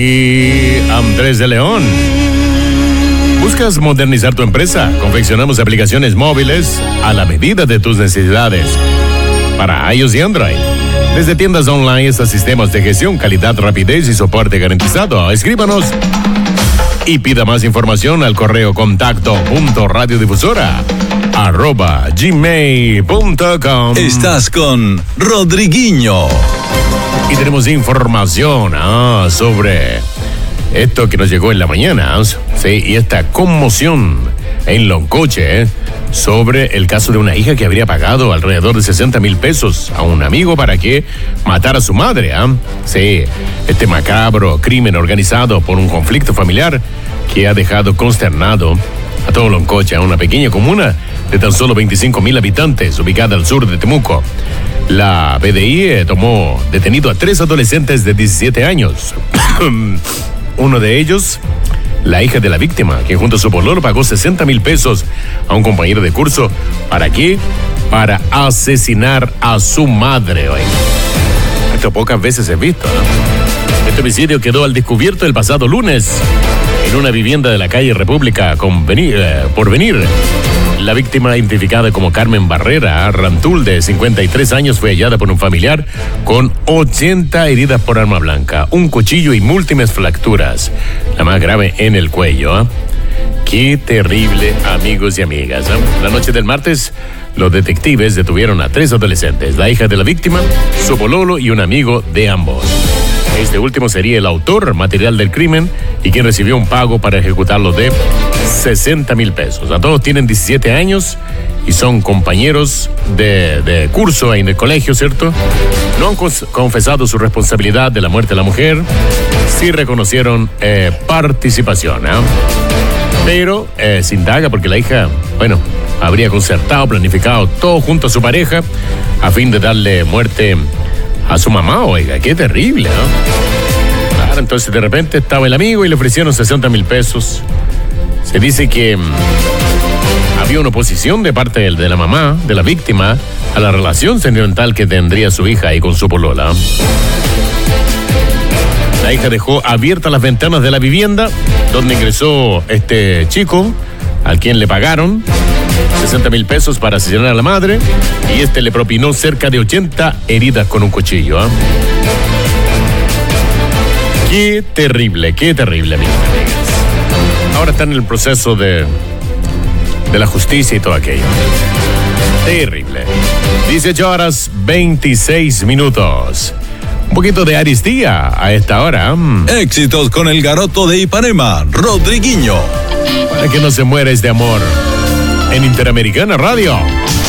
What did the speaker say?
aquí Andrés de León. ¿Buscas modernizar tu empresa? Confeccionamos aplicaciones móviles a la medida de tus necesidades para iOS y Android. Desde tiendas online hasta sistemas de gestión, calidad, rapidez y soporte garantizado. Escríbanos y pida más información al correo contacto.radiodifusora@gmail.com. Estás con Rodriguinho. Y tenemos información sobre esto que nos llegó en la mañana, sí, y esta conmoción en Loncoche, sobre el caso de una hija que habría pagado alrededor de 60,000 pesos a un amigo para que matara a su madre. Sí, este macabro crimen organizado por un conflicto familiar que ha dejado consternado a todo Loncoche, a una pequeña comuna de tan solo 25,000 habitantes, ubicada al sur de Temuco. La BDI tomó detenido a 3 adolescentes de 17 años. Uno de ellos, la hija de la víctima, quien junto a su pololo pagó 60,000 pesos a un compañero de curso. ¿Para qué? Para asesinar a su madre. Oye, esto pocas veces he visto, ¿no? Este homicidio quedó al descubierto el pasado lunes en una vivienda de la calle República Porvenir. La víctima, identificada como Carmen Barrera Rantul, de 53 años, fue hallada por un familiar con 80 heridas por arma blanca, un cuchillo y múltiples fracturas, la más grave en el cuello. Qué terrible, amigos y amigas. La noche del martes, los detectives detuvieron a 3 adolescentes, la hija de la víctima, su pololo y un amigo de ambos. Este último sería el autor material del crimen y quien recibió un pago para ejecutarlo de 60,000 pesos. A todos tienen 17 años y son compañeros de curso en el colegio, ¿cierto? No han confesado su responsabilidad de la muerte de la mujer, sí reconocieron participación, pero se indaga porque la hija, habría concertado, planificado todo junto a su pareja a fin de darle muerte a su mamá. Oiga, qué terrible, ¿no? Claro, entonces de repente estaba el amigo y le ofrecieron 60,000 pesos. Se dice que había una oposición de parte de la mamá, de la víctima, a la relación sentimental que tendría su hija ahí con su polola. La hija dejó abiertas las ventanas de la vivienda donde ingresó este chico, al quien le pagaron 60,000 pesos para asesinar a la madre, y este le propinó cerca de 80 heridas con un cuchillo. Qué terrible, amigos y amigas. Ahora están en el proceso de la justicia y todo aquello. Terrible. 18:26. Un poquito de aristía a esta hora. Éxitos con el garoto de Ipanema, Rodriguinho. Para que no se muera este amor. En Interamericana Radio.